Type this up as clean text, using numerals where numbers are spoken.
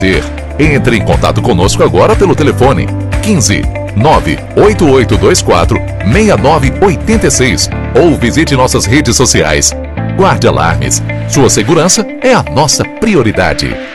Entre em contato conosco agora pelo telefone 15 98824 6986 ou visite nossas redes sociais. Guarde Alarmes. Sua segurança é a nossa prioridade.